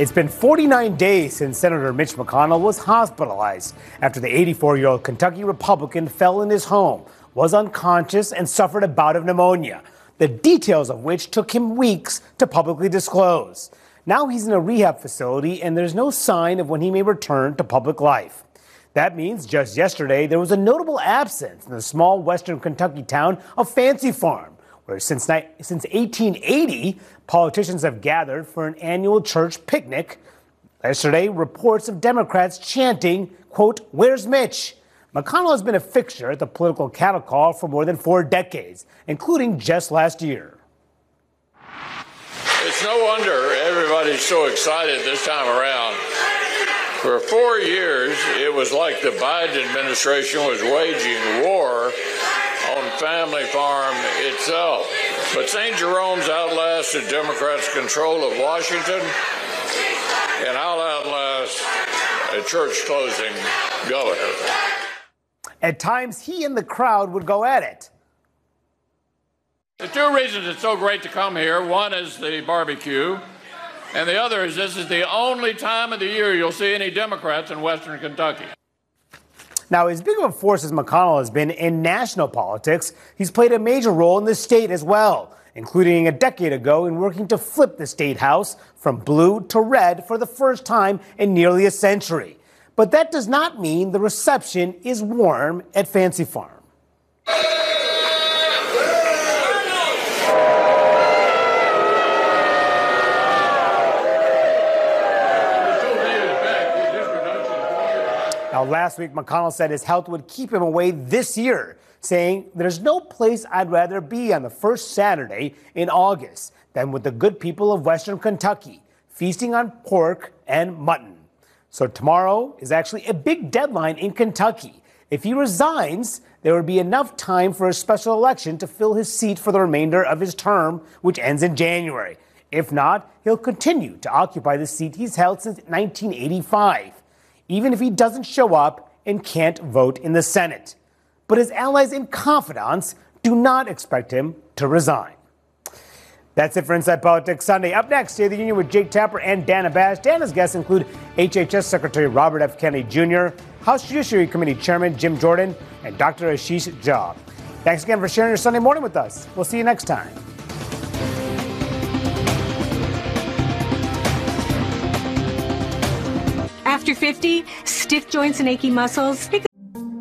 It's been 49 days since Senator Mitch McConnell was hospitalized after the 84-year-old Kentucky Republican fell in his home, was unconscious, and suffered a bout of pneumonia, the details of which took him weeks to publicly disclose. Now he's in a rehab facility, and there's no sign of when he may return to public life. That means just yesterday there was a notable absence in the small western Kentucky town of Fancy Farm, where since 1880, politicians have gathered for an annual church picnic. Yesterday, reports of Democrats chanting, quote, "Where's Mitch?" McConnell has been a fixture at the political cattle call for more than 4 decades, including just last year. It's no wonder everybody's so excited this time around. For 4 years, it was like the Biden administration was waging war on Family Farm itself. But St. Jerome's outlasted Democrats' control of Washington, and I'll outlast a church-closing governor. At times, he and the crowd would go at it. The 2 reasons it's so great to come here, one is the barbecue, and the other is this is the only time of the year you'll see any Democrats in Western Kentucky. Now, as big of a force as McConnell has been in national politics, he's played a major role in the state as well, including a decade ago in working to flip the state house from blue to red for the first time in nearly a century. But that does not mean the reception is warm at Fancy Farm. Now, last week, McConnell said his health would keep him away this year, saying, "There's no place I'd rather be on the first Saturday in August than with the good people of Western Kentucky, feasting on pork and mutton." So tomorrow is actually a big deadline in Kentucky. If he resigns, there would be enough time for a special election to fill his seat for the remainder of his term, which ends in January. If not, he'll continue to occupy the seat he's held since 1985. Even if he doesn't show up and can't vote in the Senate. But his allies and confidants do not expect him to resign. That's it for Inside Politics Sunday. Up next, State of the Union with Jake Tapper and Dana Bash. Dana's guests include HHS Secretary Robert F. Kennedy Jr., House Judiciary Committee Chairman Jim Jordan, and Dr. Ashish Jha. Thanks again for sharing your Sunday morning with us. We'll see you next time. After 50, stiff joints and achy muscles,